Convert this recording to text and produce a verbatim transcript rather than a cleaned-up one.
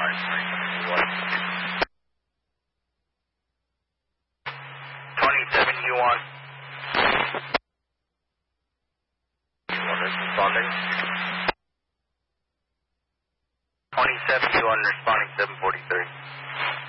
twenty-seven U one. U one is responding. twenty-seven U one responding seven forty-three.